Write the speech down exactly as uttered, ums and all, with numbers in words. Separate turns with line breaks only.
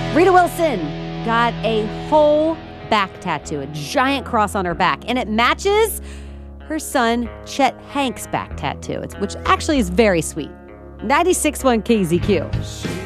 Rita Wilson got a whole back tattoo, a giant cross on her back, and it matches her son Chet Hanks' back tattoo, which actually is very sweet. ninety-six point one K Z Q.